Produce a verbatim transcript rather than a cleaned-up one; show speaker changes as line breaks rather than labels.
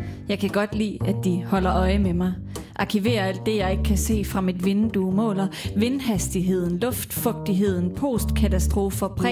Jeg kan godt lide, at de holder øje med mig. Arkiverer alt det, jeg ikke kan se fra mit vindue. Måler vindhastigheden, luftfugtigheden, postkatastrofer,